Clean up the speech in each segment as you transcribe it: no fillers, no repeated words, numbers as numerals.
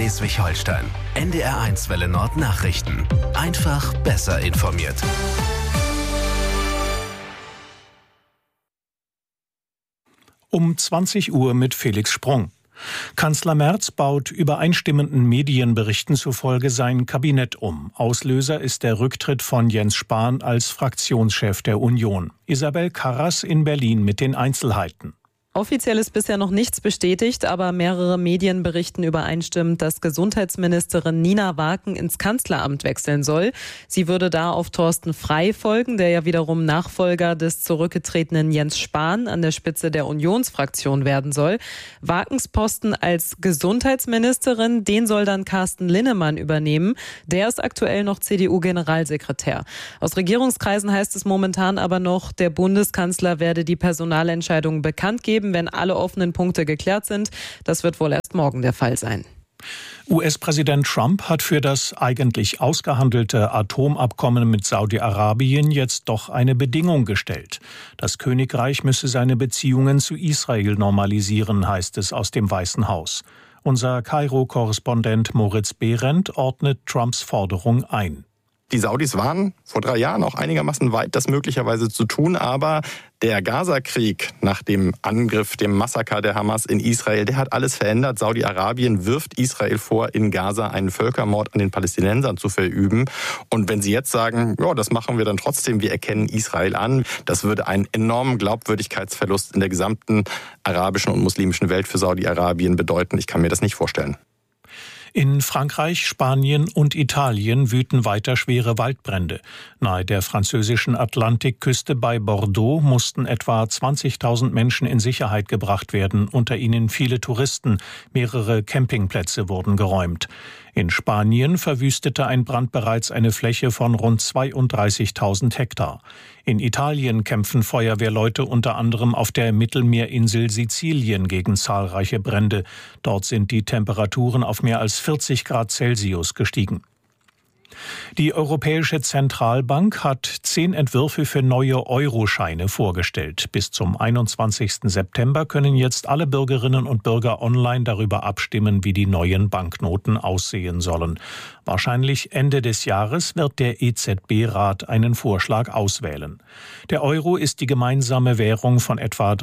Schleswig-Holstein. NDR1 Welle Nord Nachrichten. Einfach besser informiert. Um 20 Uhr mit Felix Sprung. Kanzler Merz baut übereinstimmenden Medienberichten zufolge sein Kabinett um. Auslöser ist der Rücktritt von Jens Spahn als Fraktionschef der Union. Isabel Karras in Berlin mit den Einzelheiten. Offiziell ist bisher noch nichts bestätigt, aber mehrere Medien berichten übereinstimmend, dass Gesundheitsministerin Nina Waken ins Kanzleramt wechseln soll. Sie würde da auf Thorsten Frey folgen, der ja wiederum Nachfolger des zurückgetretenen Jens Spahn an der Spitze der Unionsfraktion werden soll. Wakens Posten als Gesundheitsministerin, den soll dann Carsten Linnemann übernehmen. Der ist aktuell noch CDU-Generalsekretär. Aus Regierungskreisen heißt es momentan aber noch, der Bundeskanzler werde die Personalentscheidung bekannt geben, wenn alle offenen Punkte geklärt sind. Das wird wohl erst morgen der Fall sein. US-Präsident Trump hat für das eigentlich ausgehandelte Atomabkommen mit Saudi-Arabien jetzt doch eine Bedingung gestellt. Das Königreich müsse seine Beziehungen zu Israel normalisieren, heißt es aus dem Weißen Haus. Unser Kairo-Korrespondent Moritz Behrendt ordnet Trumps Forderung ein. Die Saudis waren vor 3 Jahren auch einigermaßen weit, das möglicherweise zu tun, aber der Gaza-Krieg nach dem Angriff, dem Massaker der Hamas in Israel, der hat alles verändert. Saudi-Arabien wirft Israel vor, in Gaza einen Völkermord an den Palästinensern zu verüben. Und wenn sie jetzt sagen, ja, das machen wir dann trotzdem, wir erkennen Israel an, das würde einen enormen Glaubwürdigkeitsverlust in der gesamten arabischen und muslimischen Welt für Saudi-Arabien bedeuten. Ich kann mir das nicht vorstellen. In Frankreich, Spanien und Italien wüten weiter schwere Waldbrände. Nahe der französischen Atlantikküste bei Bordeaux mussten etwa 20.000 Menschen in Sicherheit gebracht werden, unter ihnen viele Touristen. Mehrere Campingplätze wurden geräumt. In Spanien verwüstete ein Brand bereits eine Fläche von rund 32.000 Hektar. In Italien kämpfen Feuerwehrleute unter anderem auf der Mittelmeerinsel Sizilien gegen zahlreiche Brände. Dort sind die Temperaturen auf mehr als 40 Grad Celsius gestiegen. Die Europäische Zentralbank hat 10 Entwürfe für neue Euroscheine vorgestellt. Bis zum 21. September können jetzt alle Bürgerinnen und Bürger online darüber abstimmen, wie die neuen Banknoten aussehen sollen. Wahrscheinlich Ende des Jahres wird der EZB-Rat einen Vorschlag auswählen. Der Euro ist die gemeinsame Währung von etwa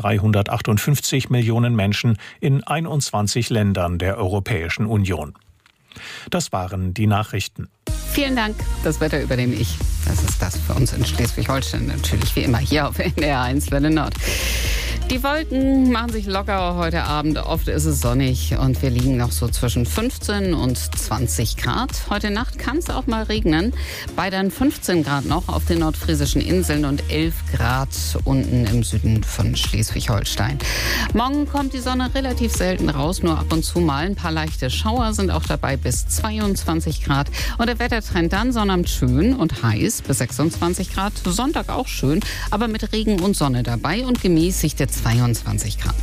358 Millionen Menschen in 21 Ländern der Europäischen Union. Das waren die Nachrichten. Vielen Dank. Das Wetter übernehme ich. Das ist das für uns in Schleswig-Holstein. Natürlich wie immer hier auf NDR1 Welle Nord. Die Wolken machen sich locker heute Abend. Oft ist es sonnig und wir liegen noch so zwischen 15 und 20 Grad. Heute Nacht kann es auch mal regnen. Bei dann 15 Grad noch auf den nordfriesischen Inseln und 11 Grad unten im Süden von Schleswig-Holstein. Morgen kommt die Sonne relativ selten raus, nur ab und zu mal. Ein paar leichte Schauer sind auch dabei bis 22 Grad. Und der Wettertrend dann Sonnabend schön und heiß bis 26 Grad. Sonntag auch schön, aber mit Regen und Sonne dabei und gemäßigte 22 Grad.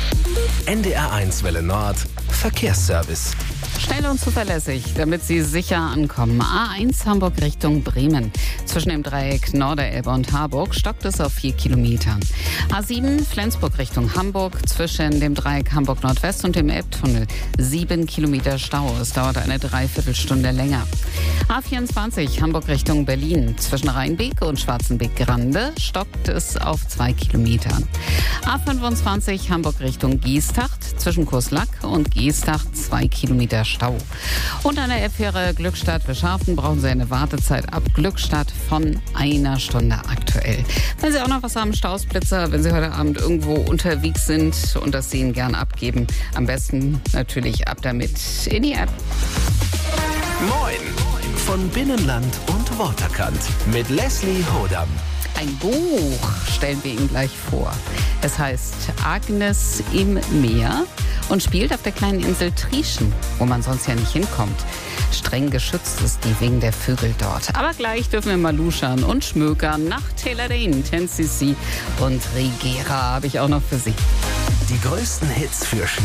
NDR1 Welle Nord Verkehrsservice. Schnell und zuverlässig, damit Sie sicher ankommen. A1 Hamburg Richtung Bremen. Zwischen dem Dreieck Norderelbe und Harburg stockt es auf 4 Kilometern. A7 Flensburg Richtung Hamburg. Zwischen dem Dreieck Hamburg Nordwest und dem Elbtunnel 7 Kilometer Stau. Es dauert eine Dreiviertelstunde länger. A24 Hamburg Richtung Berlin. Zwischen Rheinbeek und Schwarzenbeek-Grande stockt es auf 2 Kilometern. A25 Hamburg Richtung Geesthacht. Zwischen Kurslack und Geesthacht 2 Kilometer Stau. Und an der Fähre Glückstadt-Beschaften brauchen Sie eine Wartezeit ab Glückstadt von 1 Stunde aktuell. Wenn Sie auch noch was haben, Stausblitzer, wenn Sie heute Abend irgendwo unterwegs sind und das Sehen gern abgeben, am besten natürlich ab damit in die App. Moin von Binnenland und Waterkant mit Leslie Hodam. Ein Buch stellen wir Ihnen gleich vor. Es heißt Agnes im Meer und spielt auf der kleinen Insel Trieschen, wo man sonst ja nicht hinkommt. Streng geschützt ist die wegen der Vögel dort. Aber gleich dürfen wir mal luschern und schmökern nach Taylor Dane, 10cc und Rigera habe ich auch noch für Sie. Die größten Hits für